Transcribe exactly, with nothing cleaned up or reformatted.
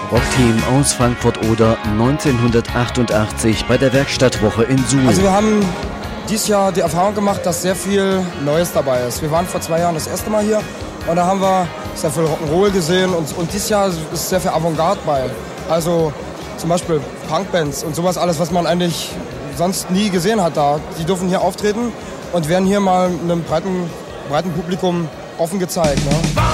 Rockteam aus Frankfurt-Oder neunzehnhundertachtundachtzig bei der Werkstattwoche in Suhl. Also wir haben dieses Jahr die Erfahrung gemacht, dass sehr viel Neues dabei ist. Wir waren vor zwei Jahren das erste Mal hier und da haben wir sehr viel Rock'n'Roll gesehen und, und dieses Jahr ist sehr viel Avantgarde bei. Also zum Beispiel Punkbands und sowas alles, was man eigentlich sonst nie gesehen hat da. Die dürfen hier auftreten und werden hier mal einem breiten, breiten Publikum offen gezeigt. Ne?